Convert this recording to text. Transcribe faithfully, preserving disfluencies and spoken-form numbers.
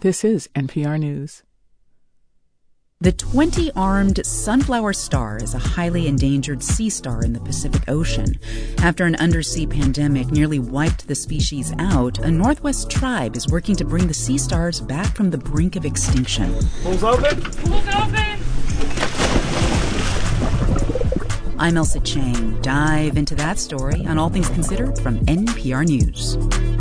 This is N P R News. The twenty-armed sunflower star is a highly endangered sea star in the Pacific Ocean. After an undersea pandemic nearly wiped the species out, a Northwest tribe is working to bring the sea stars back from the brink of extinction. Pool's open! Pool's open! I'm Elsa Chang. Dive into that story on All Things Considered from N P R News.